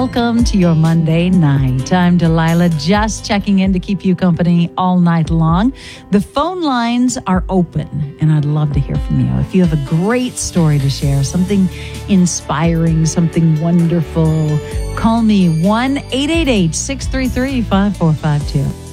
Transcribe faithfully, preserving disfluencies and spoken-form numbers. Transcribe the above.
welcome to your Monday night. I'm Delilah, just checking in to keep you company all night long. The phone lines are open, and I'd love to hear from you. If you have a great story to share, something inspiring, something wonderful, call me one eight eight eight, six three three, five four five two.